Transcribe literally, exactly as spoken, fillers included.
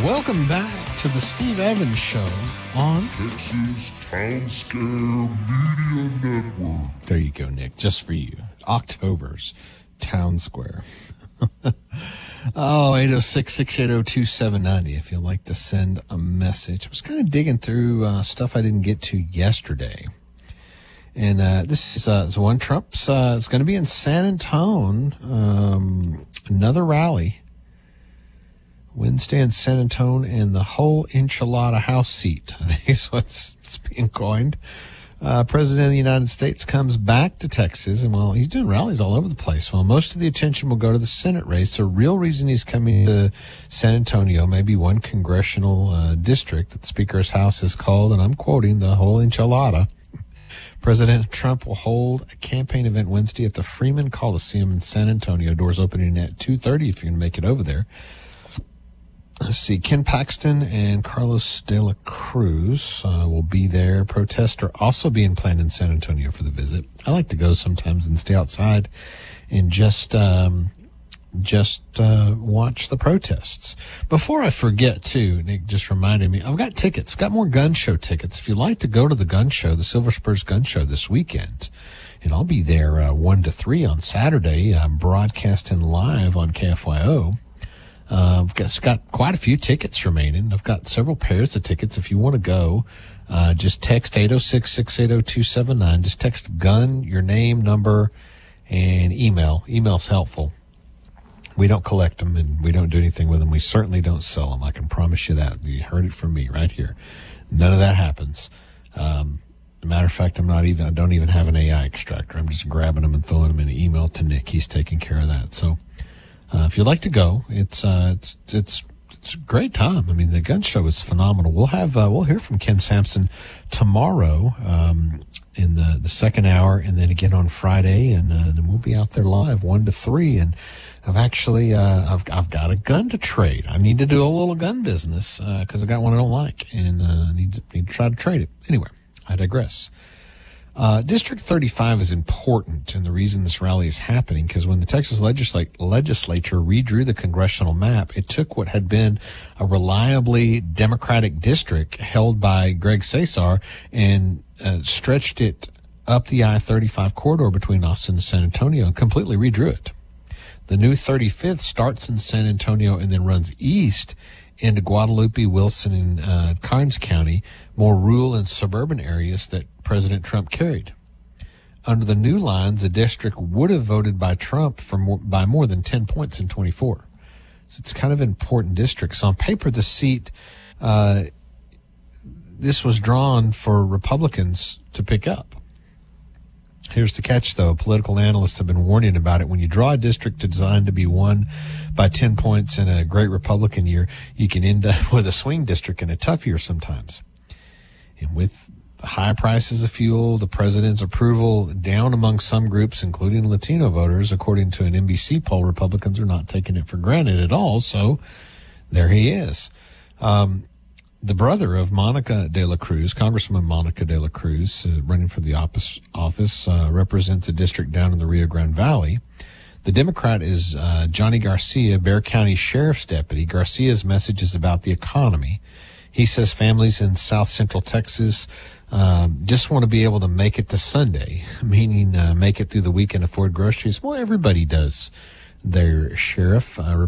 Welcome back to the Steve Evans Show on Texas Town Scare Media Network. There you go, Nick, just for you. October's Town Square. Oh, eight oh six, six eight oh, two seven nine oh if you'd like to send a message. I was kind of digging through uh, stuff I didn't get to yesterday. And uh, this is, uh, is one Trump's, uh, it's going to be in San Antonio, um, another rally. Wednesday in San Antonio, and the whole enchilada house seat, I think is what's being coined. Uh, President of the United States comes back to Texas, and well, he's doing rallies all over the place. Well, most of the attention will go to the Senate race. The real reason he's coming to San Antonio, maybe one congressional uh, district that the Speaker's House has called, and I'm quoting, the whole enchilada. President Trump will hold a campaign event Wednesday at the Freeman Coliseum in San Antonio. Doors opening at two thirty if you're going to make it over there. Let's see, Ken Paxton and Carlos de la Cruz uh, will be there. Protests are also being planned in San Antonio for the visit. I like to go sometimes and stay outside and just um, just uh, watch the protests. Before I forget, too, Nick just reminded me, I've got tickets. I've got more gun show tickets. If you'd like to go to the gun show, the Silver Spurs gun show this weekend, and I'll be there uh, one to three on Saturday. I'm broadcasting live on K F Y O. Uh, I've got, got quite a few tickets remaining. I've got several pairs of tickets. If you want to go, uh, just text eight oh six, six eight oh, two seven nine. Just text gun, your name, number, and email. Email's helpful. We don't collect them, and we don't do anything with them. We certainly don't sell them. I can promise you that. You heard it from me right here. None of that happens. Um, as a matter of fact, I'm not even, I don't even have an A I extractor. I'm just grabbing them and throwing them in an email to Nick. He's taking care of that. So, Uh, if you'd like to go, it's, uh, it's, it's, it's a great time. I mean, the gun show is phenomenal. We'll have, uh, we'll hear from Kim Sampson tomorrow, um, in the, the second hour, and then again on Friday, and, uh, then we'll be out there live one to three. And I've actually, uh, I've, I've got a gun to trade. I need to do a little gun business, uh, cause I got one I don't like, and, uh, need to, need to try to trade it. Anyway, I digress. Uh, District thirty-five is important, and the reason this rally is happening, because when the Texas legislat- legislature redrew the congressional map, it took what had been a reliably Democratic district held by Greg Cesar and uh, stretched it up the I thirty-five corridor between Austin and San Antonio and completely redrew it. The new thirty-fifth starts in San Antonio and then runs east into Guadalupe, Wilson, and uh, Karnes County, more rural and suburban areas that President Trump carried. Under the new lines, the district would have voted by Trump for more, by more than ten points in twenty-four. So it's kind of an important district. So on paper, the seat, uh, this was drawn for Republicans to pick up. Here's the catch, though. Political analysts have been warning about it. When you draw a district designed to be won by ten points in a great Republican year, you can end up with a swing district in a tough year sometimes. And with the high prices of fuel, the president's approval down among some groups, including Latino voters, according to an N B C poll, Republicans are not taking it for granted at all. So there he is. Um, The brother of Monica de la Cruz, Congresswoman Monica de la Cruz, uh, running for the office, office uh, represents a district down in the Rio Grande Valley. The Democrat is uh, Johnny Garcia, Bexar County Sheriff's Deputy. Garcia's message is about the economy. He says families in South Central Texas um, just want to be able to make it to Sunday, meaning uh, make it through the week and afford groceries. Well, everybody does. Their sheriff, uh,